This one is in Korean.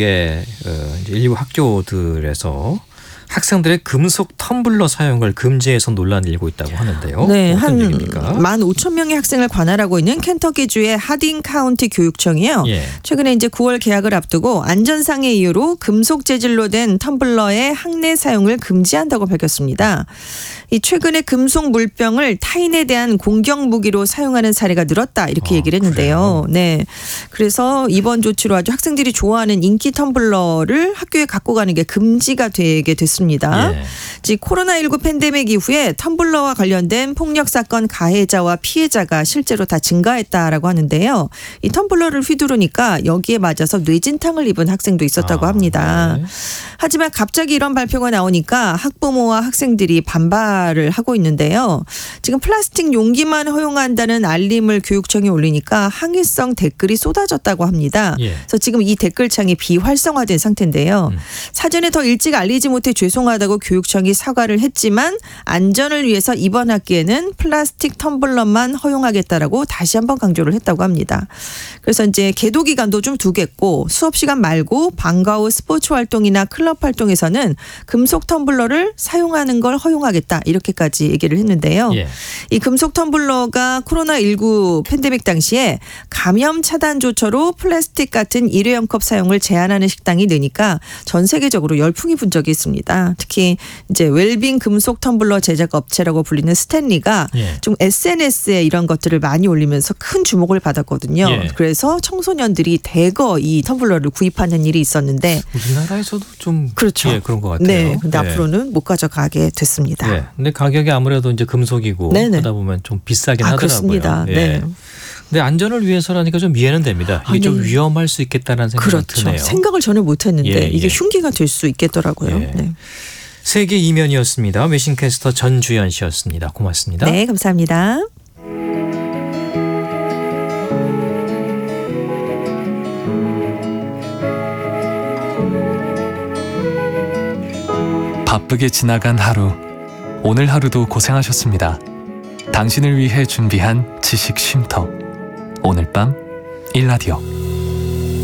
미국의 이제 일부 학교들에서 학생들의 금속 텀블러 사용을 금지해서 논란이 일고 있다고 하는데요. 네, 어떤 한 얘기입니까? 15,000명의 학생을 관할하고 있는 켄터키주의 하딩 카운티 교육청이요. 예. 최근에 이제 9월 개학을 앞두고 안전상의 이유로 금속 재질로 된 텀블러의 학내 사용을 금지한다고 밝혔습니다. 이 최근에 금속 물병을 타인에 대한 공격 무기로 사용하는 사례가 늘었다 이렇게 얘기를 했는데요. 그래요? 네, 그래서 이번 조치로 아주 학생들이 좋아하는 인기 텀블러를 학교에 갖고 가는 게 금지가 되게 됐습니다. 예. 즉 코로나19 팬데믹 이후에 텀블러와 관련된 폭력 사건 가해자와 피해자가 실제로 다 증가했다라고 하는데요. 이 텀블러를 휘두르니까 여기에 맞아서 뇌진탕을 입은 학생도 있었다고 합니다. 네. 하지만 갑자기 이런 발표가 나오니까 학부모와 학생들이 반발을 하고 있는데요. 지금 플라스틱 용기만 허용한다는 알림을 교육청에 올리니까 항의성 댓글이 쏟아졌다고 합니다. 예. 그래서 지금 이 댓글창이 비활성화된 상태인데요. 사전에 더 일찍 알리지 못해 죄송하다고 교육청이 사과를 했지만 안전을 위해서 이번 학기에는 플라스틱 텀블러만 허용하겠다라고 다시 한번 강조를 했다고 합니다. 그래서 이제 계도 기간도 좀 두겠고 수업 시간 말고 방과 후 스포츠 활동이나 클럽 활동에서는 금속 텀블러를 사용하는 걸 허용하겠다 이렇게까지 얘기를 했는데요. 예. 이 금속 텀블러가 코로나19 팬데믹 당시에 감염 차단 조처로 플라스틱 같은 일회용 컵 사용을 제한하는 식당이 느니까 전 세계적으로 열풍이 분 적이 있습니다. 특히 이제 웰빙 금속 텀블러 제작 업체라고 불리는 스탠리가 예. 좀 SNS에 이런 것들을 많이 올리면서 큰 주목을 받았거든요. 예. 그래서 청소년들이 대거 이 텀블러를 구입하는 일이 있었는데 우리나라에서도 좀 그렇죠. 예, 그런 것 같아요. 네, 근데 예. 앞으로는 못 가져가게 됐습니다. 네. 근데 가격이 아무래도 이제 금속이고 네네. 그러다 보면 좀 비싸긴 하더라고요. 그렇습니다. 예. 네. 근데 안전을 위해서라니까 좀 이해는 됩니다. 이게 아니, 좀 위험할 수 있겠다는 생각이 그렇죠. 드네요. 생각을 전혀 못했는데 예, 이게 예. 흉기가 될 수 있겠더라고요. 예. 네. 세계 이면이었습니다. 외신캐스터 전주연 씨였습니다. 고맙습니다. 네, 감사합니다. 바쁘게 지나간 하루, 오늘 하루도 고생하셨습니다. 당신을 위해 준비한 지식 쉼터, 오늘 밤 일라디오.